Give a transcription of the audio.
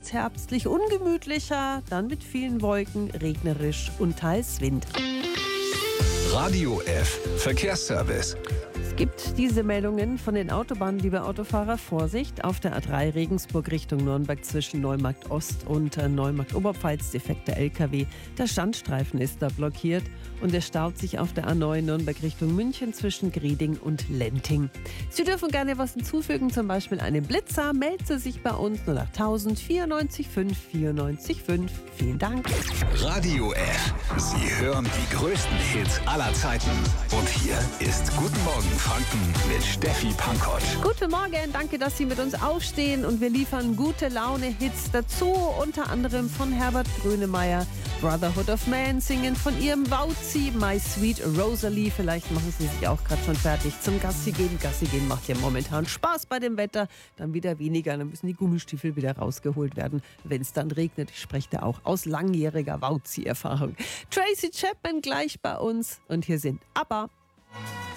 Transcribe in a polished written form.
wird's herbstlich, ungemütlicher, dann mit vielen Wolken, regnerisch und teils Wind. Radio F Verkehrsservice. Es gibt diese Meldungen von den Autobahnen, liebe Autofahrer. Vorsicht, auf der A3 Regensburg Richtung Nürnberg zwischen Neumarkt Ost und Neumarkt Oberpfalz, defekter LKW. Der Standstreifen ist da blockiert und er staut sich auf der A9 Nürnberg Richtung München zwischen Grieding und Lenting. Sie dürfen gerne was hinzufügen, zum Beispiel einen Blitzer. Melden Sie sich bei uns 08000 94 5 94 5. Vielen Dank. Radio F. Sie hören die größten Hits aller Zeiten. Und hier ist Guten Morgen Franken mit Steffi Pankoth. Guten Morgen, danke, dass Sie mit uns aufstehen und wir liefern gute Laune-Hits dazu, unter anderem von Herbert Grönemeyer, Brotherhood of Man, singen von ihrem Wauzi, My Sweet Rosalie. Vielleicht machen Sie sich auch gerade schon fertig zum Gassi gehen. Gassi gehen macht ja momentan Spaß bei dem Wetter, dann wieder weniger, dann müssen die Gummistiefel wieder rausgeholt werden, wenn es dann regnet. Ich spreche da auch aus langjähriger Wauzi-Erfahrung. Tracy Chapman gleich bei uns und hier sind ABBA.